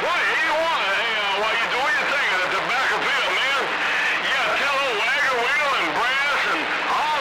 What, 81? Hey, while you doing your thing at the back of field, man. Yeah, tell old Wagger Wheel and Brass and all